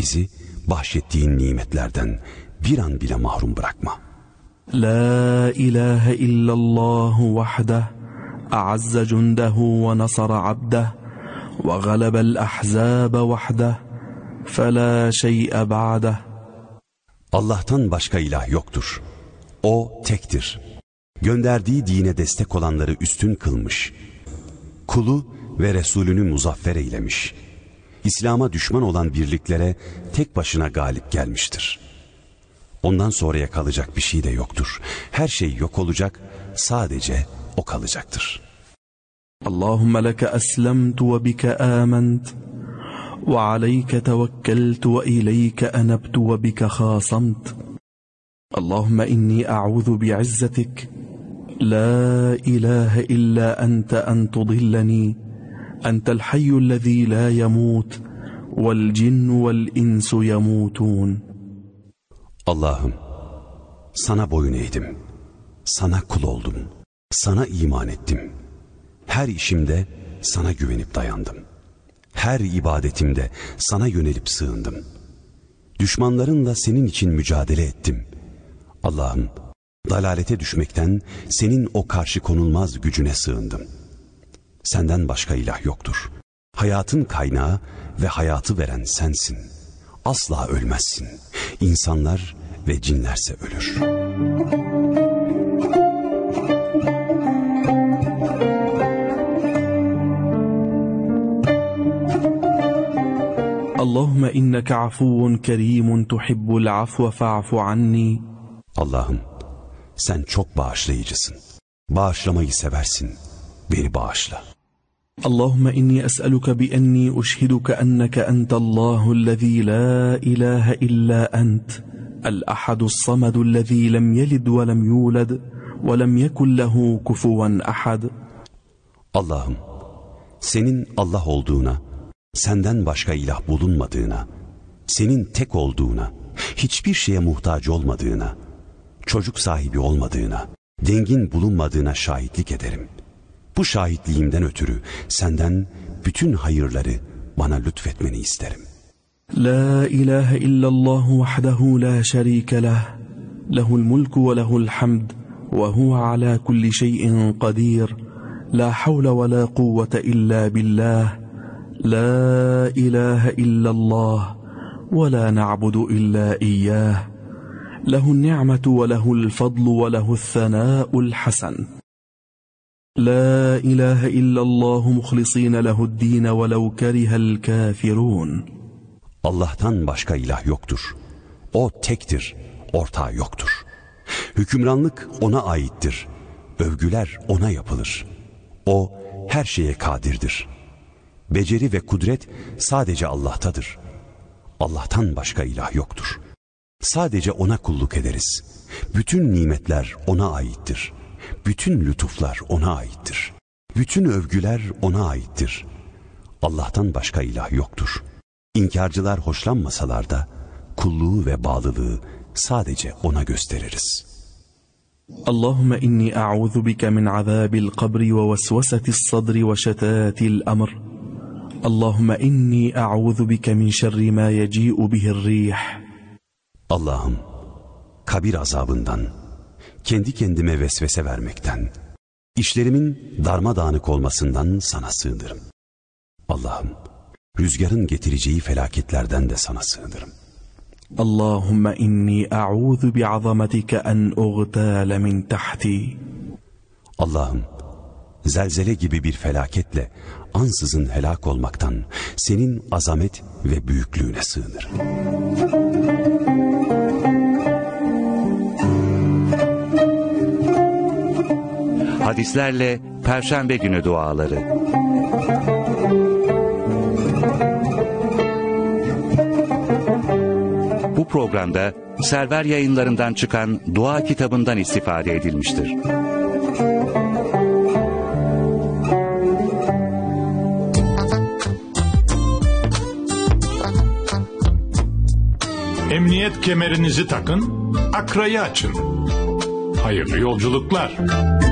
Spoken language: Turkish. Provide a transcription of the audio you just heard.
bizi bahşettiğin nimetlerden bir an bile mahrum bırakma. La ilahe illallah vahdah a'azza cundehu ve nasara abdah ve galebel ahzabe vahdah fela şey'e ba'dah. Allah'tan başka ilah yoktur. O tektir. Gönderdiği dine destek olanları üstün kılmış. Kulu ve Resulünü muzaffer eylemiş. İslam'a düşman olan birliklere tek başına galip gelmiştir. Ondan sonraya kalacak bir şey de yoktur. Her şey yok olacak, sadece o kalacaktır. Allahümme leke eslemtu ve bike ament ve aleyke tevekkeltu ve ileyke enebtu ve bike khasamt. Allahümme inni a'udhu bi'izzetik la ilahe illa ente en tudilleni entel hayyullezî la yemut vel cinnu vel insu yemutun. Allah'ım, sana boyun eğdim, sana kul oldum, sana iman ettim. Her işimde sana güvenip dayandım. Her ibadetimde sana yönelip sığındım. Düşmanlarınla senin için mücadele ettim. Allah'ım, dalalete düşmekten senin o karşı konulmaz gücüne sığındım. Senden başka ilah yoktur. Hayatın kaynağı ve hayatı veren sensin. Asla ölmezsin. İnsanlar ve cinlerse ölür. Allahümme inneke afuvun kerimun tuhibbul afve fa'fu anni. Allah'ım, sen çok bağışlayıcısın. Bağışlamayı seversin. Beni bağışla. Allahümme inni es'eluke bi enni uşhiduke enneke entallâhu'llezî la ilahe illa ent. El-ahadus samadu'llezî lem yelid ve lem yulad ve lem yekun lehu kufuven ahad. Allah'ım, senin Allah olduğuna, senden başka ilah bulunmadığına, senin tek olduğuna, hiçbir şeye muhtaç olmadığına, çocuk sahibi olmadığına, dengin bulunmadığına şahitlik ederim. Bu şahitliğimden ötürü senden bütün hayırları bana lütfetmeni isterim. La ilahe illallah vahdehu la şerike leh, lehul mulku ve lehul hamd, ve huve ala kulli şeyin kadir, la havle ve la kuvvete illa billah, la ilahe illallah, ve la na'budu illa iyyah, lehun ni'metu ve lehul fadlu ve lehul thanâ'ul hasan. La ilahe illallah muhlisîne lehu'd-dîne ve lev kerihel kâfirûn. Allah'tan başka ilah yoktur. O tektir, ortağı yoktur. Hükümranlık ona aittir. Övgüler ona yapılır. O her şeye kadirdir. Beceri ve kudret sadece Allah'tadır. Allah'tan başka ilah yoktur. Sadece ona kulluk ederiz. Bütün nimetler ona aittir. Bütün lütuflar ona aittir. Bütün övgüler ona aittir. Allah'tan başka ilah yoktur. İnkarcılar hoşlanmasalar da kulluğu ve bağlılığı sadece ona gösteririz. Allahümme inni a'udhu bike min azabil kabri ve vesvesetis sadri ve şetatil amr. Allahümme inni a'udhu bike min şerri ma yeci'u bihir rih. Allah'ım, kabir azabından, kendi kendime vesvese vermekten, işlerimin darmadağınık olmasından sana sığınırım. Allah'ım, rüzgarın getireceği felaketlerden de sana sığınırım. Allahümme inni a'udhu bi'azametike en uğtâle min tahti. Allah'ım, zelzele gibi bir felaketle ansızın helak olmaktan senin azamet ve büyüklüğüne sığınırım. Hadislerle Perşembe günü duaları. Bu programda Server Yayınları'ndan çıkan dua kitabından istifade edilmiştir. Emniyet kemerinizi takın, akrayı açın. Hayırlı yolculuklar.